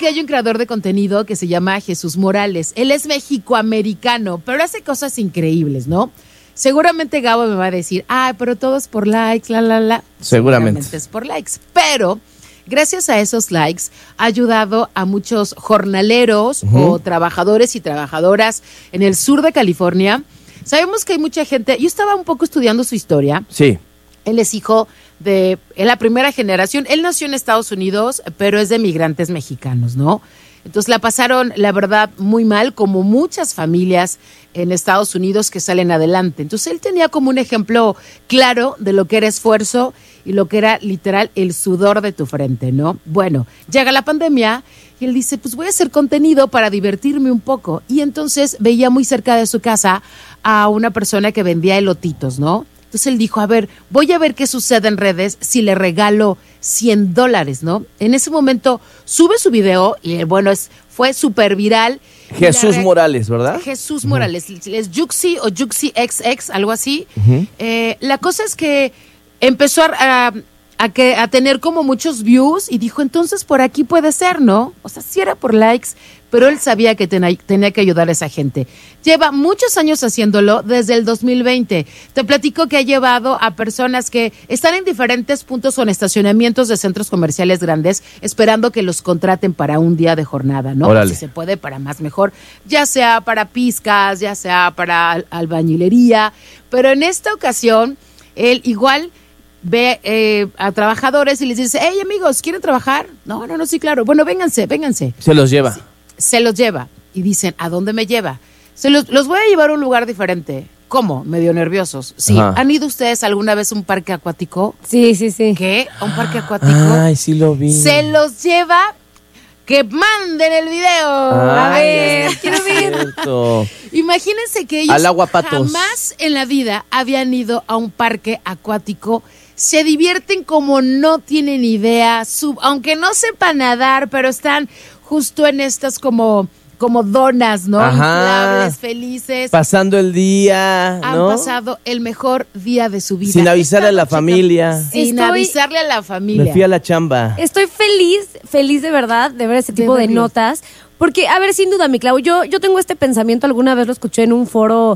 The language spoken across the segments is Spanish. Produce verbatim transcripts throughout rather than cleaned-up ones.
que hay un creador de contenido que se llama Jesús Morales. Él es mexicoamericano, pero hace cosas increíbles, ¿no? Seguramente Gabo me va a decir, ah, pero todo es por likes, la, la, la. Seguramente. Seguramente es por likes, pero gracias a esos likes ha ayudado a muchos jornaleros uh-huh. o trabajadores y trabajadoras en el sur de California. Sabemos que hay mucha gente, yo estaba un poco estudiando su historia. Sí. Él es hijo de la primera generación, él nació en Estados Unidos, pero es de migrantes mexicanos, ¿no? Entonces la pasaron, la verdad, muy mal, como muchas familias en Estados Unidos que salen adelante. Entonces él tenía como un ejemplo claro de lo que era esfuerzo y lo que era literal el sudor de tu frente, ¿no? Bueno, llega la pandemia y él dice, pues voy a hacer contenido para divertirme un poco. Y entonces veía muy cerca de su casa a una persona que vendía elotitos, ¿no? Entonces él dijo, a ver, voy a ver qué sucede en redes si le regalo cien dólares, ¿no? En ese momento sube su video y bueno, es, fue súper viral. Jesús re- Morales, ¿verdad? Jesús uh-huh. Morales, es Juxi o Juxi equis equis, algo así. Uh-huh. Eh, la cosa es que empezó a, a, a, que, a tener como muchos views y dijo, entonces por aquí puede ser, ¿no? O sea, sí era por likes, pero él sabía que ten, tenía que ayudar a esa gente. Lleva muchos años haciéndolo desde el dos mil veinte. Te platico que ha llevado a personas que están en diferentes puntos o en estacionamientos de centros comerciales grandes esperando que los contraten para un día de jornada, ¿no? Órale. Si se puede, para más mejor. Ya sea para pizcas, ya sea para al- albañilería. Pero en esta ocasión, él igual ve eh, a trabajadores y les dice, hey amigos, ¿quieren trabajar? No, no, no, sí, claro. Bueno, vénganse, vénganse. Se los lleva. Sí. Se los lleva y dicen, ¿a dónde me lleva? Se los, los voy a llevar a un lugar diferente. ¿Cómo? Medio nerviosos. Sí. Ajá. ¿Han ido ustedes alguna vez a un parque acuático? Sí, sí, sí. ¿Qué? ¿A un parque acuático? Ay, sí lo vi. Se los lleva, que manden el video. Ay, a ver, es quiero ver. cierto. Imagínense que ellos Al agua patos. jamás en la vida habían ido a un parque acuático. Se divierten como no tienen idea, sub, aunque no sepan nadar, pero están justo en estas como, como donas, ¿no? Ajá. Inflables, felices. Pasando el día, ¿no? Han pasado el mejor día de su vida. Sin avisarle Esta a la noche familia. que- Sin Estoy- avisarle a la familia. Me fui a la chamba. Estoy feliz, feliz de verdad de ver ese tipo de, verlos. notas. Porque, a ver, sin duda, mi Clau, yo, yo tengo este pensamiento, alguna vez lo escuché en un foro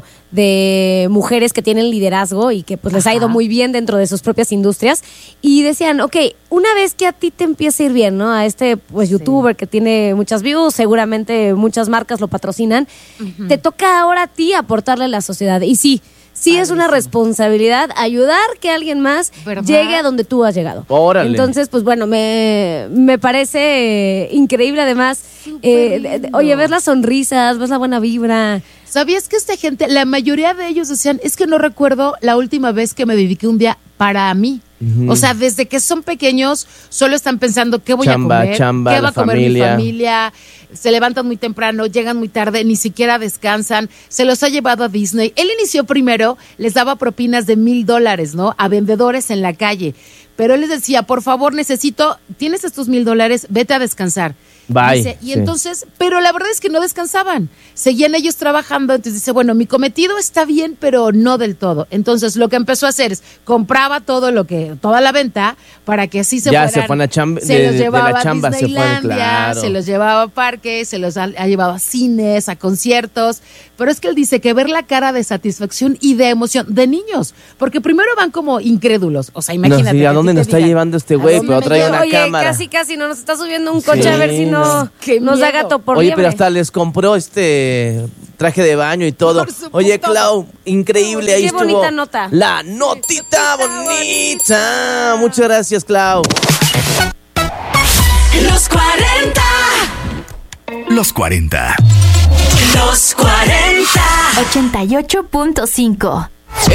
de mujeres que tienen liderazgo y que pues les ha ido Ajá. muy bien dentro de sus propias industrias. Y decían, ok, una vez que a ti te empieza a ir bien, ¿no? A este pues youtuber que tiene muchas views, seguramente muchas marcas lo patrocinan, uh-huh. te toca ahora a ti aportarle a la sociedad. Y sí, sí es una responsabilidad ayudar que alguien más ¿verdad? Llegue a donde tú has llegado. Órale. Entonces, pues bueno, me, me parece increíble además. Eh, de- de- oye, ves las sonrisas, ves la buena vibra. ¿Sabías que esta gente, la mayoría de ellos decían, es que no recuerdo la última vez que me dediqué un día para mí? Uh-huh. O sea, desde que son pequeños, solo están pensando qué voy Chamba, a comer, chamba, qué va la a comer familia. mi familia. Se levantan muy temprano, llegan muy tarde, ni siquiera descansan. Se los ha llevado a Disney. Él inició primero, les daba propinas de mil dólares, ¿no? A vendedores en la calle. Pero él les decía, por favor, necesito, tienes estos mil dólares, vete a descansar. Bye. Dice, y Sí. entonces, pero la verdad es que no descansaban. Seguían ellos trabajando. Entonces dice, bueno, mi cometido está bien, pero no del todo. Entonces lo que empezó a hacer es compraba todo lo que, toda la venta para que así se Ya fueran. se fueron a chamba- se de- los de la llevaba chamba a se fueron, Disneylandia, claro. se los llevaba a parques, se los ha, ha llevado a cines, a conciertos. Pero es que él dice que ver la cara de satisfacción y de emoción de niños, porque primero van como incrédulos. O sea, imagínate. No, sí, ¿a que dónde ti nos te está digan, llevando este ¿a güey? dónde Pero me trae lleva? una Oye, cámara. casi, casi no nos está subiendo un coche Sí, a ver si no qué nos da miedo. gato por Oye, liebre. pero hasta les compró este traje de baño y todo. Por supuesto. Oye, Clau, increíble, ahí Qué estuvo. bonita nota. La notita bonita. Muchas gracias, Clau. Los cuarenta. Los cuarenta. Los cuarenta. ochenta y ocho punto cinco.